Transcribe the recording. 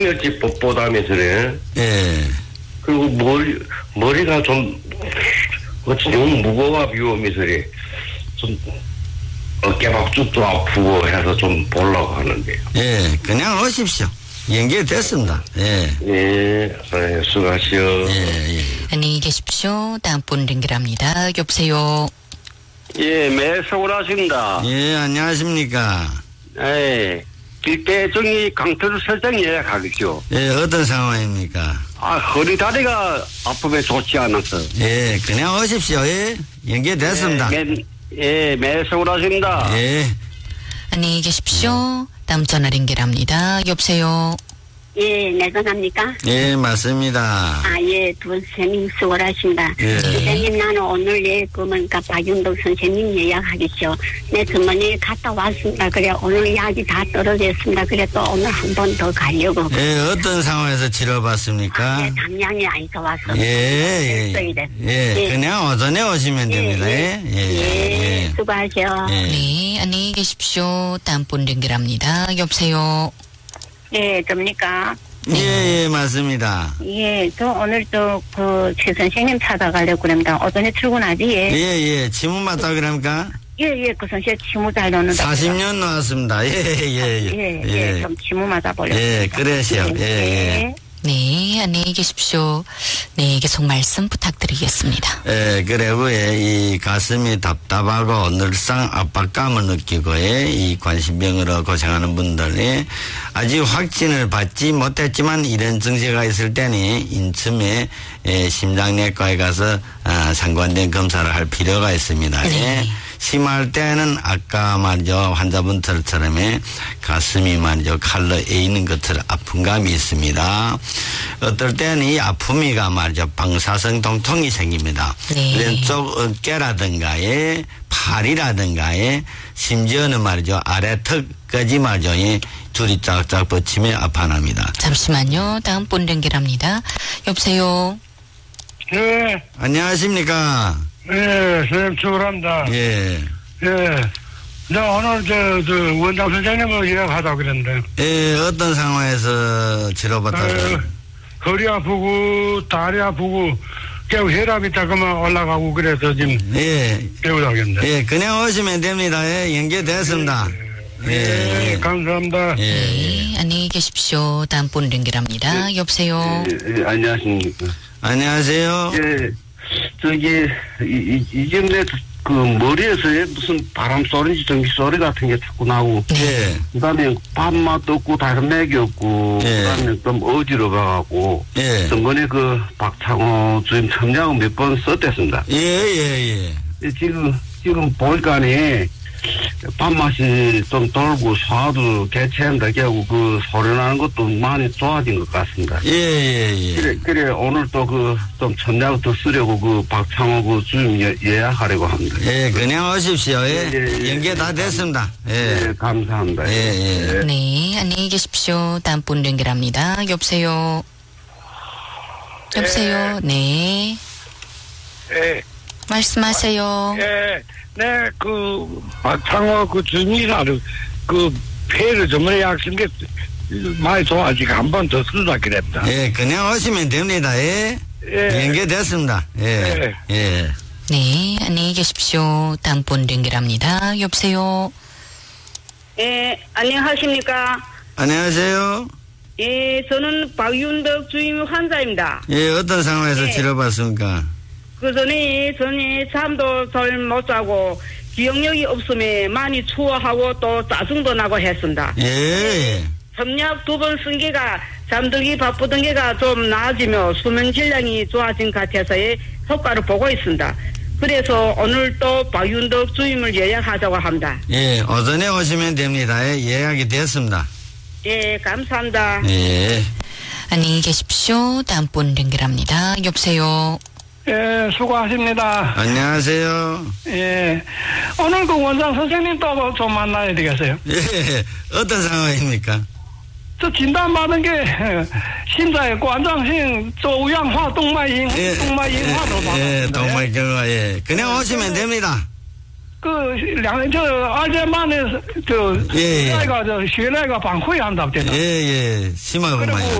멸치 뻣뻣하면서래. 예. 그리고 머리가 좀 너무 무거워 비오면서래. 좀 어깨박죽도 아프고 해서 좀 보려고 하는데요. 예, 그냥 오십시오. 연결됐습니다. 예. 예, 수고하시오. 예, 예. 안녕히 계십시오. 다음 분 연결합니다. 여보세요. 예, 매서울하십니다. 예, 안녕하십니까. 예, 빅배정이 강철 설정 예약하겠죠. 예, 어떤 상황입니까? 아, 허리 다리가 아프면 좋지 않아서. 예, 그냥 오십시오. 예, 연결됐습니다. 예, 매서울하십니다. 예. 안녕히 계십시오. 다음 전화 연결합니다. 여보세요. 예, 내 전화입니까? 예, 맞습니다. 예, 두 선생님 수고하십니다. 예. 선생님, 나는 오늘 그러니까 박윤덕 선생님 예약하겠죠. 내 주머니에 갔다 왔습니다. 그래, 오늘 약이 다 떨어졌습니다. 그래, 또 오늘 한 번 더 가려고. 예, 어떤 상황에서 치료받습니까? 네, 담양에 아이가 와서. 예, 예, 그냥 오전에 오시면 됩니다. 예, 수고하세요. 예. 네, 안녕히 계십시오. 다음 분 연결합니다. 여보세요. 예, 됩니까? 예, 맞습니다. 예, 저 오늘 최 선생님 찾아가려고 그럽니다. 오전에 출근하지, 예? 예, 치문 맞다 그럽니까? 예, 그 선생 치무 잘 넣는다. 40년 나왔습니다. 예. 좀 치무 맞아보려고. 예, 그러시오. 예. 네, 안녕히 계십시오. 네, 계속 말씀 부탁드리겠습니다. 예, 그래, 왜, 이 가슴이 답답하고 늘상 압박감을 느끼고, 이 관심병으로 고생하는 분들이 아직 확진을 받지 못했지만 이런 증세가 있을 때는 인쯤에 심장내과에 가서 상관된 검사를 할 필요가 있습니다. 네. 심할 때는 아까 말이죠. 환자분들처럼 가슴이 말이죠. 칼로 에이는 것처럼 아픔감이 있습니다. 어떨 때는 이 아픔이가 말이죠. 방사성 통통이 생깁니다. 네. 왼쪽 어깨라든가에 팔이라든가에 심지어는 말이죠. 아래 턱까지 말이죠. 줄이 쫙쫙 뻗치며 아파납니다. 잠시만요. 다음 분 연결합니다. 여보세요. 예, 안녕하십니까? 예, 선생님 출근합니다. 예. 예. 나 오늘 원장 선생님을 예약하자고 그랬는데. 예, 어떤 상황에서 치료받다가 허리 아프고, 다리 아프고, 깨우 혈압이 조금만 올라가고 그래서 지금. 예. 배우자겠네. 예, 그냥 오시면 됩니다. 예, 연결됐습니다. 예, 감사합니다. 네, 안녕히 계십시오. 다음 분 연결합니다. 여보세요. 예, 안녕하십니까. 안녕하세요. 예, 이전에 머리에서 무슨 바람 소리인지 전기 소리 같은 게 자꾸 나고. 예. 그 다음에 밥맛 없고 다른 맥이 없고. 예. 그 다음에 좀 어지러워가고. 예. 전번에 박창호 주임 첨장을 몇 번 썼댔습니다. 예. 지금 보니까니 밥맛이 좀 돌고 소화도 개체한다 하고 그 소리 나는 것도 많이 좋아진 것 같습니다. 예. 그래 오늘 또 좀 천장 더 쓰려고 박창호 주임 예약하려고 합니다. 예, 그냥 오십시오. 예. 예. 연결 다 됐습니다. 예. 예, 감사합니다. 예. 네, 안녕히 계십시오. 다음 분 연결합니다. 여보세요. 여보세요. 네. 예, 말씀하세요. 예. 박창호 주민사를 폐를 전문에 약쓴 게 많이 좋아지고 한 번 더 쓴다 그랬다. 예, 그냥 오시면 됩니다. 예. 예. 연결됐습니다. 예. 네, 안녕히 계십시오. 다음 분 연결합니다. 여보세요. 예, 안녕하십니까? 안녕하세요. 예, 저는 박윤덕 주임 환자입니다. 예, 어떤 상황에서 예. 치료받습니까? 전에 잠도 잘 못 자고 기억력이 없으면 많이 추워하고 또 짜증도 나고 했습니다. 예. 점약 2번 쓴 게가 잠들기 바쁘던 게가 좀 나아지며 수면 질량이 좋아진 것 같아서 효과를 보고 있습니다. 그래서 오늘 또 박윤덕 주임을 예약하자고 합니다. 예, 오전에 오시면 됩니다. 예, 예약이 됐습니다. 예, 감사합니다. 예. 안녕히 계십시오. 다음 분 연결합니다. 여보세요. 예, 수고하십니다. 안녕하세요. 예. 오늘 원장 선생님 또 좀 만나야 되겠어요. 예, 어떤 상황입니까? 저 진단받은 게 심장에 관장性 조우양화 동맥 인화로 받았습니다. 동맥경화, 예. 그냥 오시면 됩니다. 20만에 예. 나이가 저学那个 반회한다고 되나? 예, 심하고 많이.